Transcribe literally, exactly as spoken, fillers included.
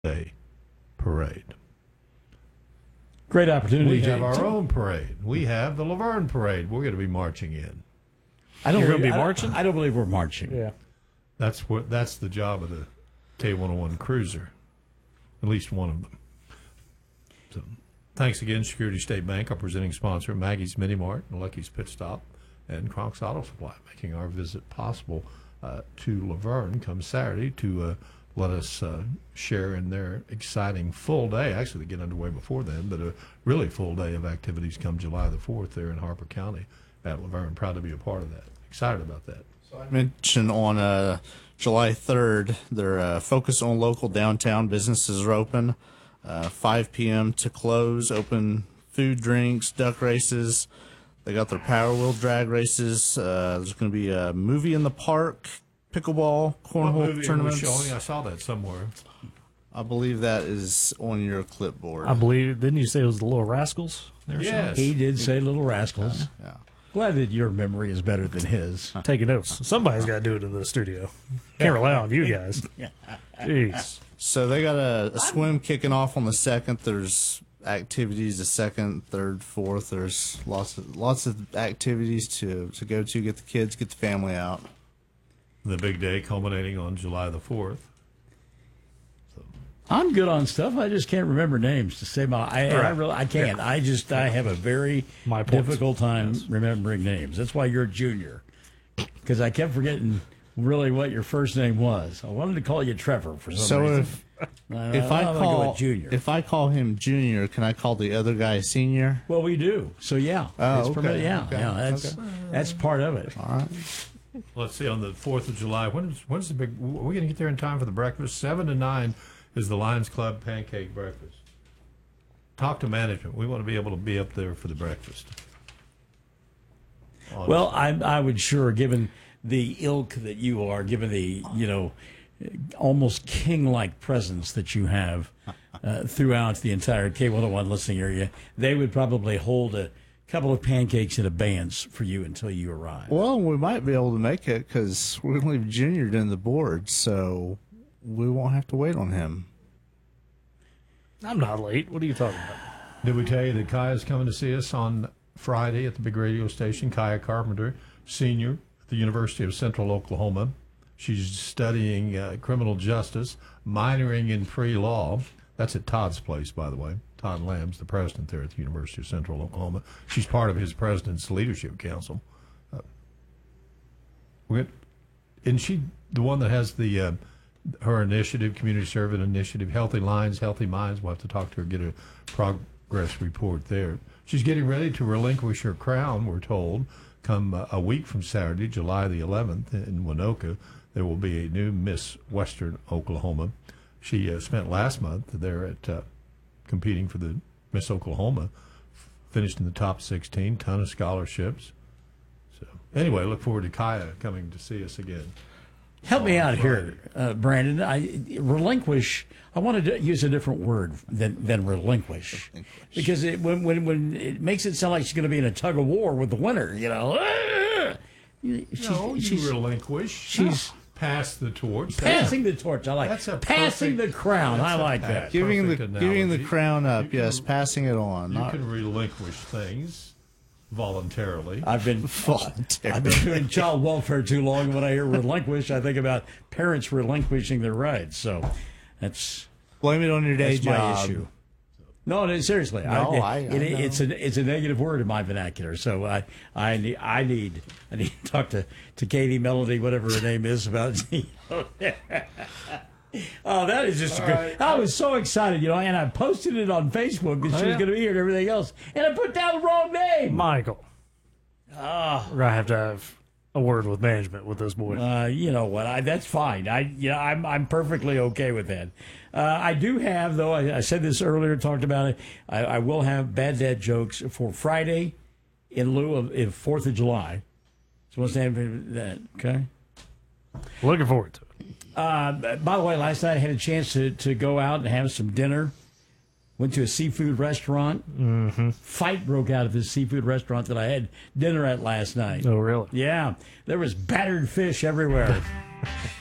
Day parade. Great opportunity. We have our own parade. We have the Laverne parade. We're going to be marching in. I don't You're believe, gonna be I marching? don't, I don't believe we're marching. Yeah. That's what. That's the job of the K one oh one Cruiser. At least one of them. So, thanks again, Security State Bank, our presenting sponsor, Maggie's Mini Mart, and Lucky's Pit Stop, and Kronk's Auto Supply, making our visit possible uh, to Laverne come Saturday to uh, let us uh, share in their exciting full day. Actually, they get underway before then, but a really full day of activities come July the fourth there in Harper County at Laverne. Proud to be a part of that. Excited about that. So I mentioned on uh, July third, their uh, focus on local downtown businesses are open. Uh, five p.m. to close. Open food, drinks, duck races. They got their Power Wheel drag races. Uh, there's going to be a movie in the park, pickleball, What movie cornhole are we tournaments. showing? I saw that somewhere. I believe that is on your clipboard. I believe, didn't you say it was the Little Rascals? There or Yes. He did say Little Rascals. Yeah. Glad that your memory is better than his. something? Taking notes. Somebody's got to do it in the studio. Can't rely on you guys. Jeez. So they got a, a swim kicking off on the second. There's activities the second, third, fourth. There's lots of lots of activities to to go to. Get the kids, get the family out. The big day culminating on July the fourth. I'm good on stuff. I just can't remember names to say my. I, I Right. really, I can't. I just, I have a very My points. difficult time remembering names. That's why you're a junior, because I kept forgetting really what your first name was. I wanted to call you Trevor for some So reason. if Uh, if I I'm gonna go call with Junior, if I call him Junior, can I call the other guy Senior? well, we do. So yeah, Oh, it's okay, permitted. Yeah, okay, yeah. That's okay. that's part of it. All right. Let's see, on the fourth of July, when's, when's the big, are we going to get there in time for the breakfast? seven to nine is the Lions Club pancake breakfast. Talk to management. We want to be able to be up there for the breakfast. On- Well, I I would sure, given the ilk that you are, given the you know almost king-like presence that you have uh, throughout the entire K one oh one listening area, they would probably hold a couple of pancakes in abeyance for you until you arrive. Well, we might be able to make it because we're going to leave Junior doing the board, so we won't have to wait on him. I'm not late. What are you talking about? Did we tell you that Kaya's coming to see us on Friday at the big radio station? Kaya Carpenter, senior at the University of Central Oklahoma. She's studying uh, criminal justice, minoring in pre-law. That's at Todd's place, by the way. Todd Lamb's the president there at the University of Central Oklahoma. She's part of his president's leadership council. Uh, we're, isn't she the one that has the uh, her initiative, community service initiative, Healthy Lines, Healthy Minds? We'll have to talk to her, get a progress report there. She's getting ready to relinquish her crown, we're told, come uh, a week from Saturday, July the eleventh, in Winoka. There will be a new Miss Western Oklahoma. She uh, spent last month there at uh, competing for the Miss Oklahoma, finished in the top sixteen, ton of scholarships. So anyway, look forward to Kaya coming to see us again. Help me on out Friday. here, uh, Brandon. I relinquish. I wanted to use a different word than than relinquish, because it, when when when it makes it sound like she's going to be in a tug of war with the winner. You know, Ah! she's, No, you she's relinquish. she's Pass the torch. passing the torch. I like That's a passing perfect- the crown. I that's a like pa- that. Giving the Perfect giving the analogy. crown up, You can- yes, passing it on. You Not can relinquish things voluntarily. I've been volunteer. I've been doing child welfare too long. When I hear relinquish, I think about parents relinquishing their rights. So that's Blame it on your day that's my job. issue. No, no, seriously. No, I- I it, know. it's a it's a negative word in my vernacular. So I I need I need I need to talk to, to Katie Melody, whatever her name is, about. Oh, that is just a good. right. I was so excited, you know, and I posted it on Facebook that she Oh, was yeah? going to be here and everything else, and I put down the wrong name. Michael. Ah. We're going to have to have a word with management with this boy. Uh, you know what? I, that's fine. I, you know, I'm, I'm perfectly okay with that. Uh, I do have, though. I, I said this earlier, talked about it. I, I will have bad dad jokes for Friday, in lieu of in Fourth of July. So what's that? That okay. Looking forward to it. Uh, by the way, last night I had a chance to, to go out and have some dinner. Went to a seafood restaurant. Mm-hmm. Fight broke out of this seafood restaurant that I had dinner at last night. Oh, really? Yeah, there was battered fish everywhere.